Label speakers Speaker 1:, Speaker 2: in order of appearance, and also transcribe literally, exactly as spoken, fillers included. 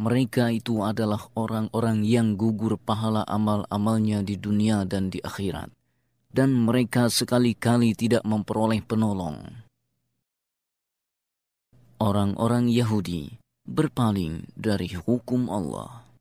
Speaker 1: Mereka itu adalah orang-orang yang gugur pahala amal-amalnya di dunia dan di akhirat. Dan mereka sekali-kali tidak memperoleh penolong. Orang-orang Yahudi berpaling dari hukum Allah.